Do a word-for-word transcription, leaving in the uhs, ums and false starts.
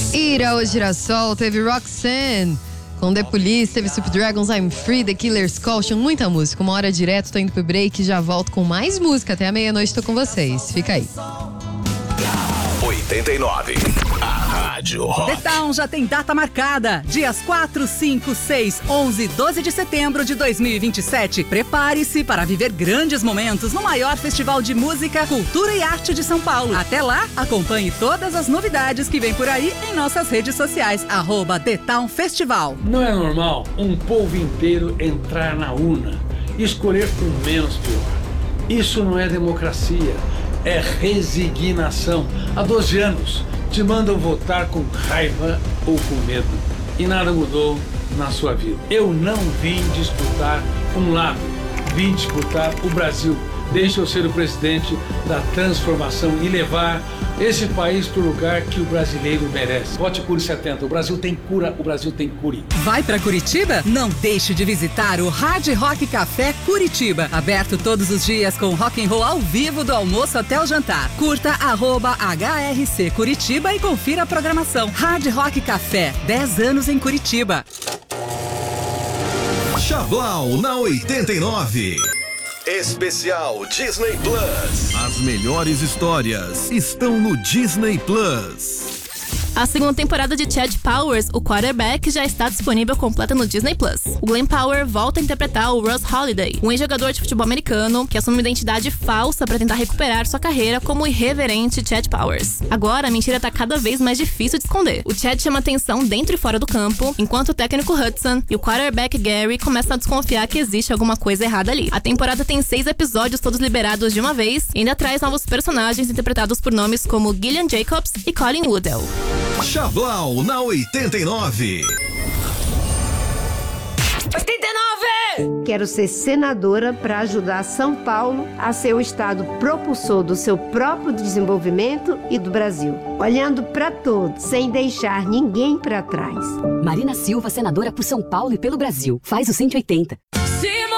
Ira, o Girassol, teve Roxanne com The Police, teve Super Dragons, I'm Free, The Killer's Caution, muita música. Uma hora direto, tô indo pro break e já volto com mais música. Até a meia-noite tô com vocês. Fica aí. oitenta e nove. A Rádio Rock. The Town já tem data marcada. Dias quatro, cinco, seis, onze e doze de setembro de dois mil e vinte e sete. Prepare-se para viver grandes momentos no maior festival de música, cultura e arte de São Paulo. Até lá, acompanhe todas as novidades que vem por aí em nossas redes sociais. Arroba The Town Festival. Não é normal um povo inteiro entrar na urna e escolher o menos pior. Isso não é democracia. É resignação. Há doze anos te mandam votar com raiva ou com medo. E nada mudou na sua vida. Eu não vim disputar um lado. Vim disputar o Brasil. Deixa eu ser o presidente da transformação e levar esse país para o lugar que o brasileiro merece. Vote Cure setenta. O Brasil tem cura, o Brasil tem cure. Vai para Curitiba? Não deixe de visitar o Hard Rock Café Curitiba. Aberto todos os dias com rock and roll ao vivo do almoço até o jantar. Curta arroba H R C Curitiba e confira a programação. Hard Rock Café, dez anos em Curitiba. Chablau na oitenta e nove. Especial Disney Plus. As melhores histórias estão no Disney Plus. A segunda temporada de Chad Powers, o quarterback, já está disponível completa no Disney Plus. O Glenn Power volta a interpretar o Russ Holiday, um ex-jogador de futebol americano que assume uma identidade falsa para tentar recuperar sua carreira como o irreverente Chad Powers. Agora, a mentira está cada vez mais difícil de esconder. O Chad chama atenção dentro e fora do campo, enquanto o técnico Hudson e o quarterback Gary começam a desconfiar que existe alguma coisa errada ali. A temporada tem seis episódios, todos liberados de uma vez, e ainda traz novos personagens interpretados por nomes como Gillian Jacobs e Colin Woodell. Chablau na oitenta e nove. oitenta e nove! Quero ser senadora para ajudar São Paulo a ser o estado propulsor do seu próprio desenvolvimento e do Brasil. Olhando para todos, sem deixar ninguém para trás. Marina Silva, senadora por São Paulo e pelo Brasil. Faz o cento e oitenta.